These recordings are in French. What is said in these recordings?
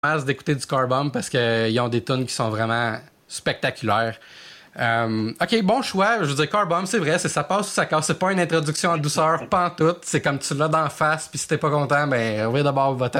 masse d'écouter du Carbomb parce qu'ils ont des tunes qui sont vraiment spectaculaires. Ok, bon choix. Je veux dire, Carbomb, c'est vrai, ça passe ou ça casse. C'est pas une introduction en douceur, pantoute. C'est comme tu l'as d'en face, puis si t'es pas content, ben, reviens d'abord votant.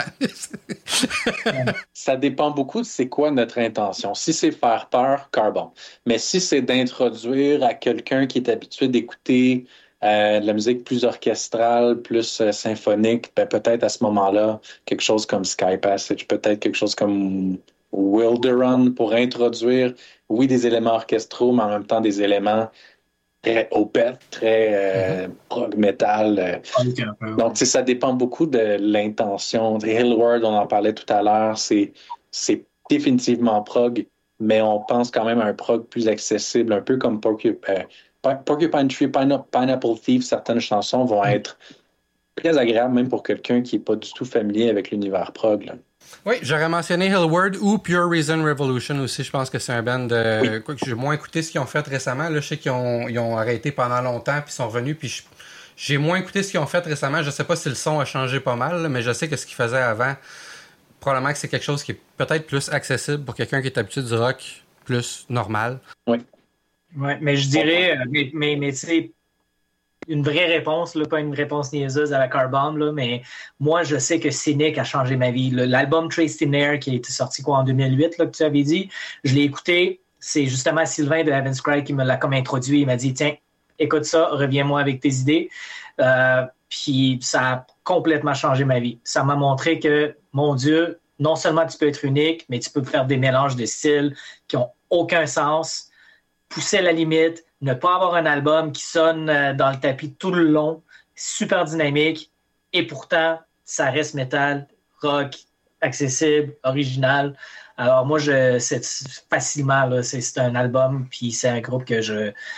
Ça dépend beaucoup de c'est quoi notre intention. Si c'est faire peur, Carbon. Mais si c'est d'introduire à quelqu'un qui est habitué d'écouter de la musique plus orchestrale, plus symphonique, ben peut-être à ce moment-là, quelque chose comme Sky Passage, peut-être quelque chose comme Wilderun pour introduire, oui, des éléments orchestraux, mais en même temps des éléments très opeth, très prog metal. Punk un peu, Donc, ouais. tu sais, ça dépend beaucoup de l'intention. Hillward, on en parlait tout à l'heure, c'est définitivement prog, mais on pense quand même à un prog plus accessible, un peu comme Porcupine Tree, Pineapple Thief. Certaines chansons vont être très agréables, même pour quelqu'un qui n'est pas du tout familier avec l'univers prog, là. Oui, j'aurais mentionné Hillward ou Pure Reason Revolution aussi. Je pense que c'est un band de... Oui. Quoi que j'ai moins écouté ce qu'ils ont fait récemment. Là, je sais ils ont arrêté pendant longtemps puis sont revenus. Puis j'ai moins écouté ce qu'ils ont fait récemment. Je sais pas si le son a changé pas mal, là, mais je sais que ce qu'ils faisaient avant, probablement que c'est quelque chose qui est peut-être plus accessible pour quelqu'un qui est habitué du rock plus normal. Oui. Ouais, mais je dirais, mais tu sais, une vraie réponse, là, pas une réponse niaiseuse à la car bomb, là, mais moi, je sais que Cynic a changé ma vie. L'album Trace in Air, qui a été sorti quoi, en 2008, là, que tu avais dit, je l'ai écouté. C'est justement Sylvain de Heaven's Cry qui me l'a comme introduit. Il m'a dit, tiens, écoute ça, reviens-moi avec tes idées. Puis ça a complètement changé ma vie. Ça m'a montré que, mon Dieu, non seulement tu peux être unique, mais tu peux faire des mélanges de styles qui ont aucun sens, pousser à la limite, ne pas avoir un album qui sonne dans le tapis tout le long, super dynamique, et pourtant, ça reste métal, rock, accessible, original. Alors moi, c'est facilement, là, c'est un album, puis c'est un groupe que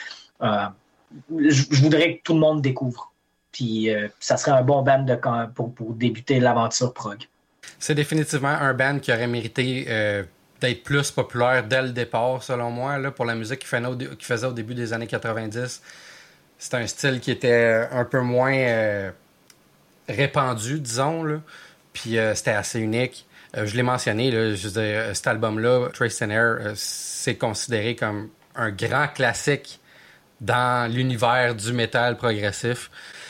je voudrais que tout le monde découvre. Puis ça serait un bon band pour débuter l'aventure prog. C'est définitivement un band qui aurait mérité d'être plus populaire dès le départ, selon moi, là, pour la musique qu'il faisait au début des années 90. C'était un style qui était un peu moins répandu, disons, là. Puis c'était assez unique. Je l'ai mentionné, là, je veux dire, cet album-là, Trace in Air, c'est considéré comme un grand classique dans l'univers du métal progressif.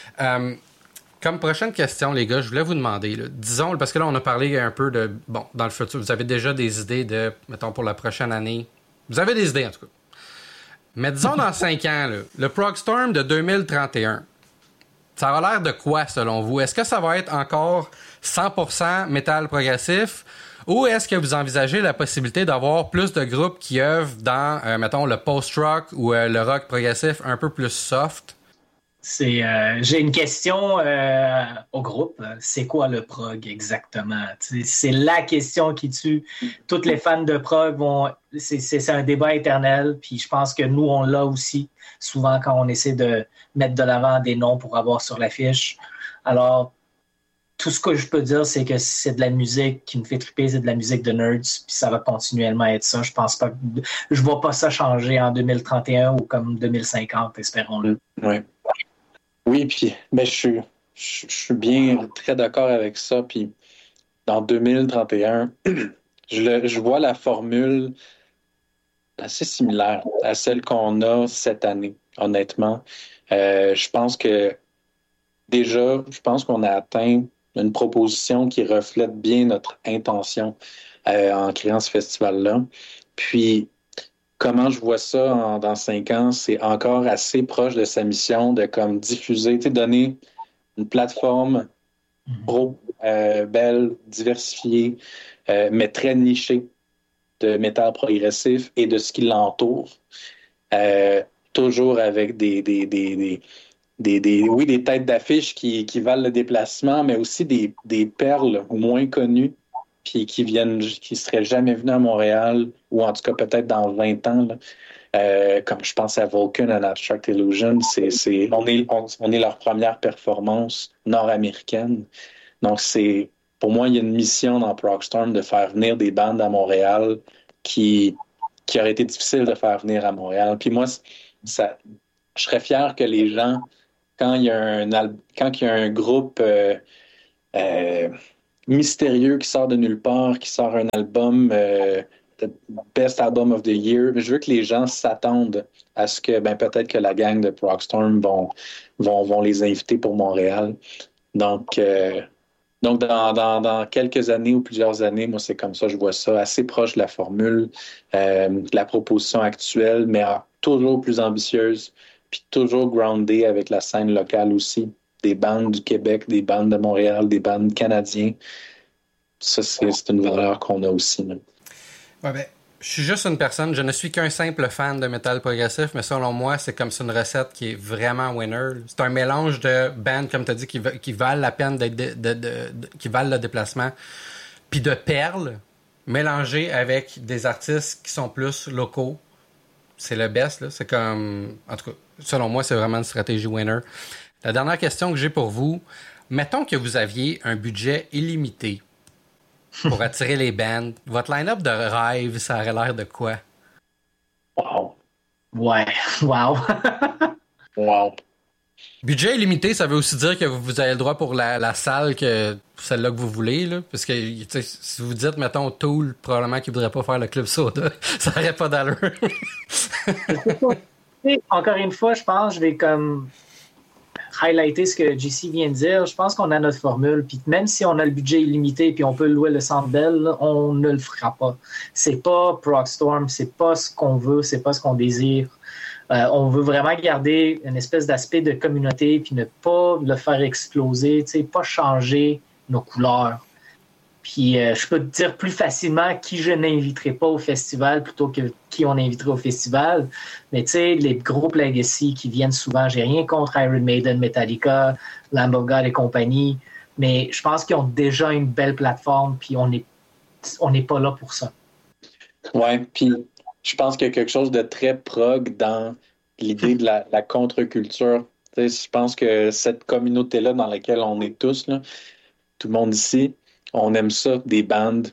Comme prochaine question, les gars, je voulais vous demander, là, disons, parce que là, on a parlé un peu de, bon, dans le futur, vous avez déjà des idées de, mettons, pour la prochaine année. Vous avez des idées, en tout cas. Mais disons, dans 5 ans, là, le Progstorm de 2031, ça a l'air de quoi, selon vous? Est-ce que ça va être encore 100% métal progressif? Ou est-ce que vous envisagez la possibilité d'avoir plus de groupes qui œuvrent dans, mettons, le post-rock ou le rock progressif un peu plus soft? J'ai une question au groupe. C'est quoi le prog exactement? C'est la question qui tue. Toutes les fans de prog c'est un débat éternel. Puis je pense que nous, on l'a aussi souvent quand on essaie de mettre de l'avant des noms pour avoir sur l'affiche. Alors, tout ce que je peux dire, c'est que c'est de la musique qui me fait triper, c'est de la musique de nerds, puis ça va continuellement être ça. Je pense pas je vois pas ça changer en 2031 ou comme 2050, espérons-le. Oui. Oui, puis ben, je suis bien très d'accord avec ça. Puis dans 2031, je vois la formule assez similaire à celle qu'on a cette année, honnêtement. Je pense que déjà, je pense qu'on a atteint une proposition qui reflète bien notre intention en créant ce festival-là. Puis, comment je vois ça dans 5 ans, c'est encore assez proche de sa mission de comme diffuser, tu sais, donner une plateforme pro, belle, diversifiée, mais très nichée de métal progressif et de ce qui l'entoure. Toujours avec oui, des têtes d'affiche qui valent le déplacement, mais aussi des perles moins connues puis qui seraient jamais venues à Montréal, ou en tout cas peut-être dans 20 ans, là. Comme je pense à Vulcan and Abstract Illusion, on est leur première performance nord-américaine. Donc, pour moi, il y a une mission dans Progstorm de faire venir des bandes à Montréal qui aurait été difficile de faire venir à Montréal. Puis moi, je serais fier que les gens, quand il y a un groupe mystérieux qui sort de nulle part, qui sort un album, the Best Album of the Year. Je veux que les gens s'attendent à ce que peut-être que la gang de Progstorm vont les inviter pour Montréal. Donc dans quelques années ou plusieurs années, moi, c'est comme ça, je vois ça, assez proche de la formule, de la proposition actuelle, mais toujours plus ambitieuse, puis toujours groundée avec la scène locale aussi. Des bandes du Québec, des bandes de Montréal, des bandes canadiennes. Ça, c'est une valeur qu'on a aussi. Là. Ouais, je suis juste une personne, je ne suis qu'un simple fan de métal progressif, mais selon moi, c'est comme c'est une recette qui est vraiment winner. C'est un mélange de bands, comme tu as dit, qui valent la peine qui valent le déplacement, puis de perles mélangées avec des artistes qui sont plus locaux. C'est le best, là. C'est comme... En tout cas, selon moi, c'est vraiment une stratégie winner. La dernière question que j'ai pour vous, mettons que vous aviez un budget illimité pour attirer les bands. Votre line-up de rêve, ça aurait l'air de quoi? Wow. Ouais, wow. Wow. Budget illimité, ça veut aussi dire que vous avez le droit pour la salle, que celle-là que vous voulez. Là, parce que si vous dites, mettons, Tool, probablement qu'il ne voudrait pas faire le Club Soda, ça n'aurait pas d'allure. Encore une fois, je pense que je vais comme highlighter ce que JC vient de dire. Je pense qu'on a notre formule. Puis même si on a le budget illimité et on peut louer le Centre Bell, on ne le fera pas. C'est pas Progstorm, c'est pas ce qu'on veut, c'est pas ce qu'on désire. On veut vraiment garder une espèce d'aspect de communauté puis ne pas le faire exploser, pas changer nos couleurs. Puis je peux te dire plus facilement qui je n'inviterai pas au festival plutôt que qui on inviterait au festival. Mais tu sais, les groupes Legacy qui viennent souvent, j'ai rien contre Iron Maiden, Metallica, Lamb of God et compagnie, mais je pense qu'ils ont déjà une belle plateforme puis on n'est pas là pour ça. Ouais, puis je pense qu'il y a quelque chose de très prog dans l'idée de la contre-culture. Tu sais, je pense que cette communauté-là dans laquelle on est tous, là, tout le monde ici, on aime ça, des bandes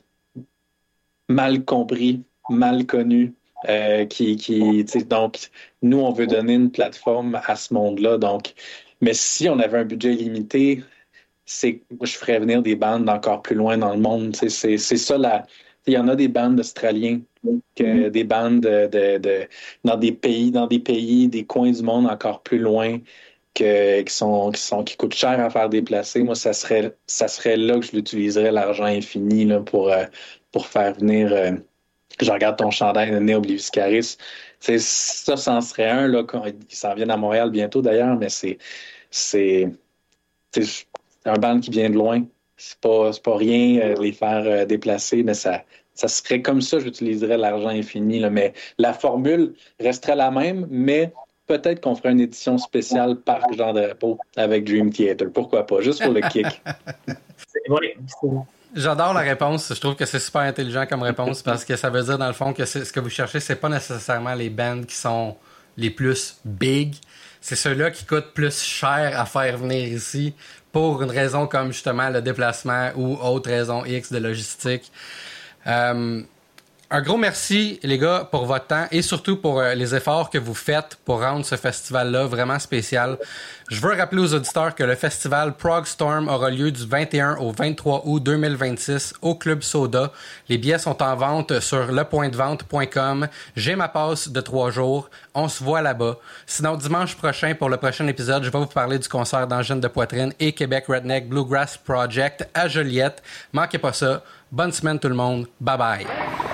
mal compris, mal connues, donc, nous, on veut donner une plateforme à ce monde-là. Donc, mais si on avait un budget limité, je ferais venir des bandes d'encore plus loin dans le monde. C'est ça, il y en a des bandes australiens, des bandes dans des pays, des coins du monde encore plus loin, qui coûtent cher à faire déplacer. Moi, ça serait là que je l'utiliserais, l'argent infini, là, pour faire venir. Je regarde ton chandail de Neo Obliviscaris. Ça en serait un, là, il s'en vient à Montréal bientôt d'ailleurs, mais c'est un band qui vient de loin. C'est pas rien de les faire déplacer, mais ça serait comme ça, j'utiliserais l'argent infini, là. Mais la formule resterait la même, mais peut-être qu'on ferait une édition spéciale par Jean Drapeau avec Dream Theater. Pourquoi pas? Juste pour le kick. J'adore la réponse. Je trouve que c'est super intelligent comme réponse parce que ça veut dire, dans le fond, que ce que vous cherchez, c'est pas nécessairement les bands qui sont les plus big. C'est ceux-là qui coûtent plus cher à faire venir ici pour une raison comme, justement, le déplacement ou autre raison X de logistique. Un gros merci, les gars, pour votre temps et surtout pour les efforts que vous faites pour rendre ce festival-là vraiment spécial. Je veux rappeler aux auditeurs que le festival Progstorm aura lieu du 21 au 23 août 2026 au Club Soda. Les billets sont en vente sur lepointdevente.com. J'ai ma passe de 3 jours. On se voit là-bas. Sinon, dimanche prochain, pour le prochain épisode, je vais vous parler du concert d'Angine de Poitrine et Québec Redneck Bluegrass Project à Joliette. Manquez pas ça. Bonne semaine tout le monde. Bye bye.